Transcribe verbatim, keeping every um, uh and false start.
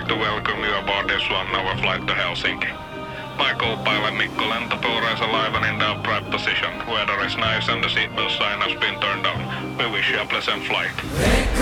to welcome you aboard this one-hour flight to Helsinki. My co-pilot Mikko Läntäpuura is alive and in the upright position. Weather is nice and the seatbelt sign has been turned on. We wish you a pleasant flight.